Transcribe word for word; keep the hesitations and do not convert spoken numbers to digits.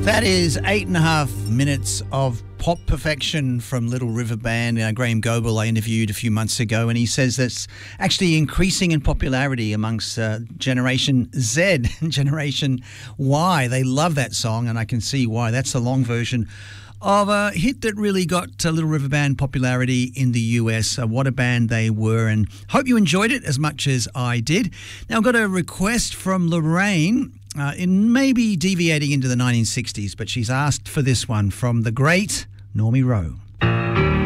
That is eight and a half minutes of pop perfection from Little River Band. Uh, Graham Goebel I interviewed a few months ago, and he says that's actually increasing in popularity amongst uh, Generation Z and Generation Y. They love that song, and I can see why. That's a long version of a hit that really got uh, Little River Band popularity in the U S. Uh, what a band they were, and hope you enjoyed it as much as I did. Now, I've got a request from Lorraine. Uh, in maybe deviating into the nineteen sixties, but she's asked for this one from the great Normie Rowe.